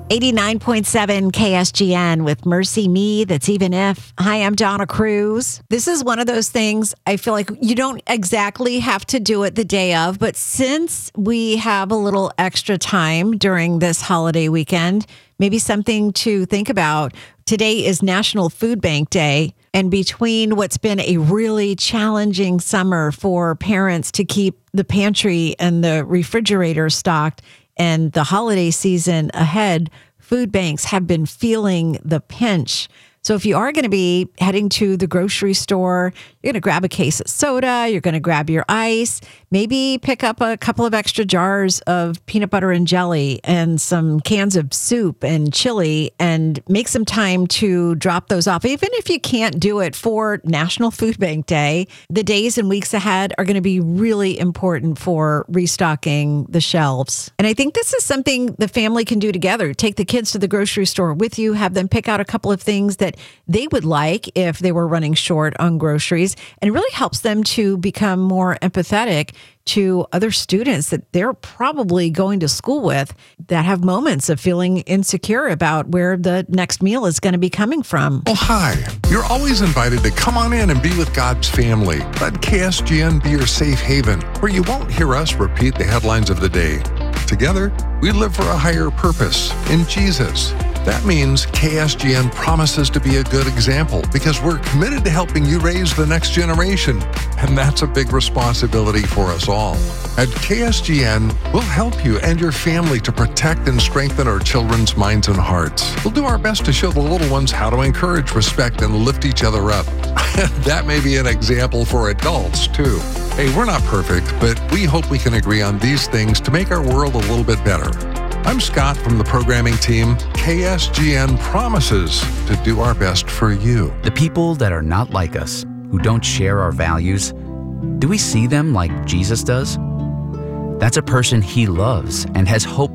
89.7 KSGN with Mercy Me, That's Even If. Hi, I'm Donna Cruz. This is one of those things I feel like you don't exactly have to do it the day of, but since we have a little extra time during this holiday weekend, maybe something to think about. Today is National Food Bank Day, and between what's been a really challenging summer for parents to keep the pantry and the refrigerator stocked, and the holiday season ahead, food banks have been feeling the pinch. So if you are going to be heading to the grocery store, you're going to grab a case of soda, you're going to grab your ice, maybe pick up a couple of extra jars of peanut butter and jelly and some cans of soup and chili, and make some time to drop those off. Even if you can't do it for National Food Bank Day, the days and weeks ahead are going to be really important for restocking the shelves. And I think this is something the family can do together. Take the kids to the grocery store with you, have them pick out a couple of things that they would like if they were running short on groceries, and it really helps them to become more empathetic to other students that they're probably going to school with that have moments of feeling insecure about where the next meal is going to be coming from. Oh, hi. You're always invited to come on in and be with God's family. Let KSGN be your safe haven, where you won't hear us repeat the headlines of the day. Together, we live for a higher purpose in Jesus. That means KSGN promises to be a good example because we're committed to helping you raise the next generation. And that's a big responsibility for us all. At KSGN, we'll help you and your family to protect and strengthen our children's minds and hearts. We'll do our best to show the little ones how to encourage, respect, and lift each other up. That may be an example for adults, too. Hey, we're not perfect, but we hope we can agree on these things to make our world a little bit better. I'm Scott from the programming team. KSGN promises to do our best for you. The people that are not like us, who don't share our values, do we see them like Jesus does? That's a person he loves and has hope